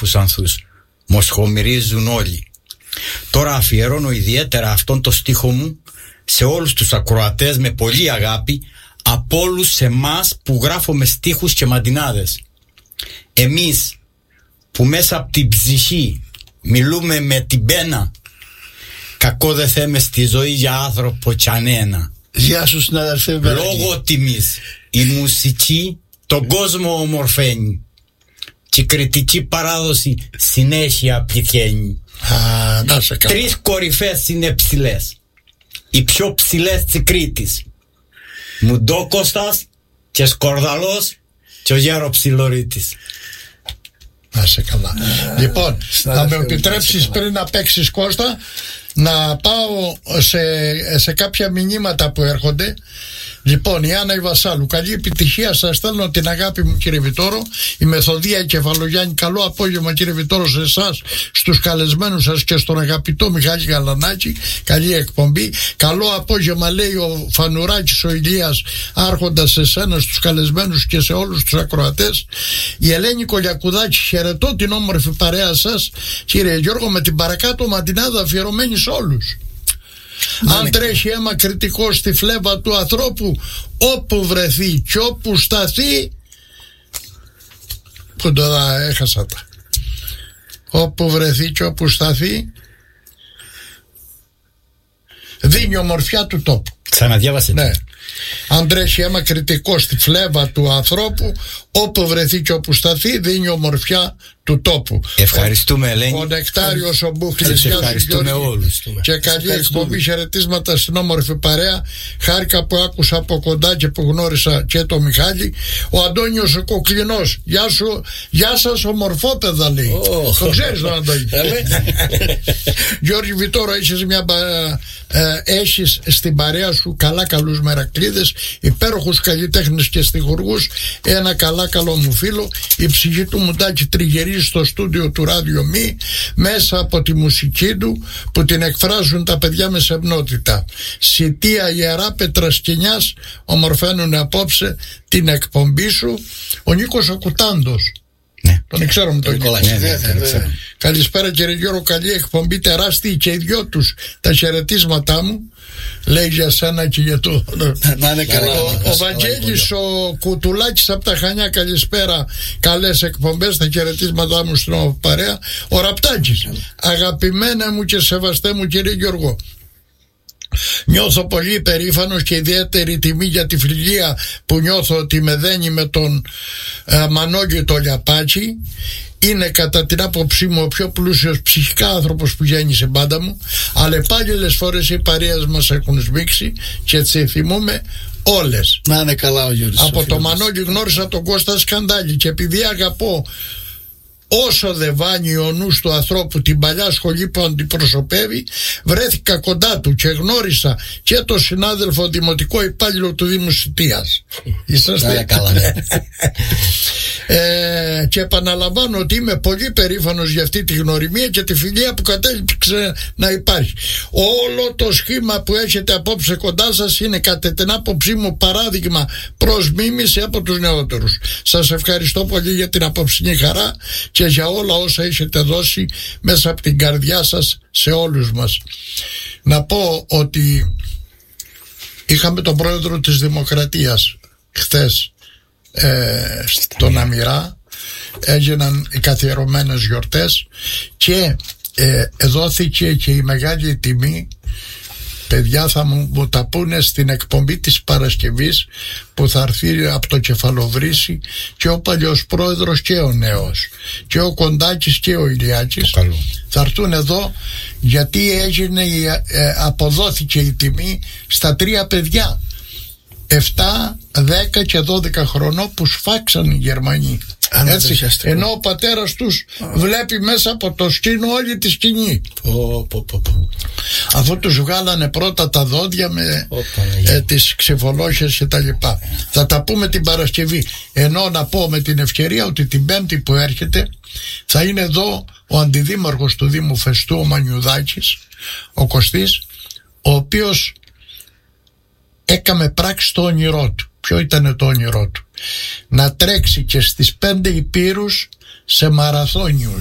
τύφους ανθούς. Μοσχομυρίζουν όλοι. Τώρα αφιερώνω ιδιαίτερα αυτόν το στίχο μου σε όλους τους ακροατές με πολύ αγάπη, από όλους εμάς που γράφουμε στίχους και μαντινάδες. Εμείς που μέσα από την ψυχή μιλούμε με την πένα, κακό δε θέμε στη ζωή για άνθρωπο κανένα. Γεια σου συναδελφέ. Λόγω τιμής η μουσική τον κόσμο ομορφαίνει και η κριτική παράδοση συνέχεια πηγαίνει. Τρεις κορυφές είναι ψηλές, οι πιο ψηλές της Κρήτης, Μουντόκοστας και Σκορδαλός και ο Γέρο Ψιλορίτης. Να σε καλά. Λοιπόν, θα με επιτρέψεις πριν να παίξεις, Κώστα, να πάω σε κάποια μηνύματα που έρχονται. Λοιπόν, η Άννα η Βασάλου, καλή επιτυχία, σας στέλνω την αγάπη μου κύριε Βιτόρο. Η Μεθοδία Κεφαλογιάννη, καλό απόγευμα κύριε Βιτόρο σε εσάς, στους καλεσμένους σας και στον αγαπητό Μιχάλη Γαλανάκη, καλή εκπομπή. Καλό απόγευμα λέει ο Φανουράκης ο Ηλίας, άρχοντας σε σένα, στους καλεσμένους και σε όλους τους ακροατές. Η Ελένη Κολιακουδάκη, χαιρετώ την όμορφη παρέα σας κύριε Γιώργο, με την παρακάτω μαντινάδα αφιερωμένη σε όλους. Αν τρέχει αίμα κριτικό στη φλέβα του ανθρώπου, όπου βρεθεί και όπου σταθεί, που τώρα έχασα τα, όπου βρεθεί και όπου σταθεί, δίνει ομορφιά του τόπου. Ξαναδιάβασε. Ναι. Αν τρέχει αίμα κριτικό στη φλέβα του ανθρώπου, όπου βρεθεί και όπου σταθεί, δίνει ομορφιά του τόπου. Ευχαριστούμε Ελένη. Ο Νεκτάριος ο Μπούχλης, ευχαριστούμε όλους. Και καλή εκπομπή, χαιρετίσματα στην όμορφη παρέα. Χάρηκα που άκουσα από κοντά και που γνώρισα και το Μιχάλη. Ο Αντώνιος ο Κοκλινός, γεια σου, γεια σας ομορφόπεδα λέει. Το ξέρεις τον Αντώνη. Γιώργη Βιτόρο, έχεις στην παρέα σου καλούς μερακλείδες, υπέροχους καλλιτέχνες και στιχουργούς, ένα καλό μου φίλο. Η ψυχή του Μουντάκη τριγυρίζει στο στούντιο του Ράδιο Μη μέσα από τη μουσική του που την εκφράζουν τα παιδιά με σεμνότητα. Σιτία Ιερά Πετρασκηνιάς ομορφαίνουν απόψε την εκπομπή σου. Ο Νίκος ο Κουτάντος. Ναι. Τον ξέρουμε τον Νίκο. Ναι. Καλησπέρα κύριε Γιώργο, καλή εκπομπή, τεράστιοι και οι δυο τους τα χαιρετίσματά μου. Λέει για σένα και για το. Να είναι καλά. Ο Βαγγέλης ο Κουτουλάκης από τα Χανιά, καλησπέρα, καλές εκπομπές, τα χαιρετίσματά μου στην παρέα. Ο Ραπτάκης, αγαπημένα μου και σεβαστέ μου κύριε Γιώργο, νιώθω πολύ περήφανος και ιδιαίτερη τιμή για τη φιλία που νιώθω ότι με δένει με τον Μανώλη το Λιαπάκη. Είναι κατά την άποψή μου ο πιο πλούσιος ψυχικά άνθρωπος που γέννησε πάντα μου, αλλά πάλιες φορές οι παρέες μας έχουν σμίξει και τις θυμούμε όλες. Να είναι καλά ο Γιώργος. Από το Μανώλη γνώρισα τον Κώστα Σκαντάλη και επειδή αγαπώ όσο δε βάνει ο νους του ανθρώπου την παλιά σχολή που αντιπροσωπεύει, βρέθηκα κοντά του και γνώρισα και τον συνάδελφο δημοτικό υπάλληλο του Δήμου Σιτίας. Είσαστε καλά, ναι. Και επαναλαμβάνω ότι είμαι πολύ περήφανος για αυτή τη γνωριμία και τη φιλία που κατέληξε να υπάρχει. Όλο το σχήμα που έχετε απόψε κοντά σας είναι κατά την άποψή μου παράδειγμα προς μίμηση από τους νεότερους. Σας ευχαριστώ πολύ για την απόψινή χαρά και για όλα όσα έχετε δώσει μέσα από την καρδιά σας σε όλους μας. Να πω ότι είχαμε τον πρόεδρο της Δημοκρατίας χθες στον Αμυρά, έγιναν οι καθιερωμένες γιορτές και δόθηκε και η μεγάλη τιμή. Παιδιά θα μου τα πούνε στην εκπομπή της Παρασκευής που θα έρθει από το Κεφαλοβρύσι και ο παλιός πρόεδρος και ο νέος και ο Κοντάκης και ο Ηλιάκης θα έρθουν εδώ, γιατί έγινε αποδόθηκε η τιμή στα 3 παιδιά 7, 10 και 12 χρονών που σφάξαν οι Γερμανοί. Έτσι, ενώ ο πατέρας τους βλέπει μέσα από το σκήνο όλη τη σκηνή. Αφού τους βγάλανε πρώτα τα δόντια με τις ξεφολόχες και τα λοιπά. Θα τα πούμε την Παρασκευή. Ενώ να πω με την ευκαιρία ότι την Πέμπτη που έρχεται θα είναι εδώ ο αντιδήμαρχος του Δήμου Φεστού, ο Μανιουδάκης, ο Κωστής, ο οποίος έκαμε πράξη το όνειρό του. Ποιο ήταν το όνειρό του? Να τρέξει και στις 5 υπήρους σε μαραθώνιους.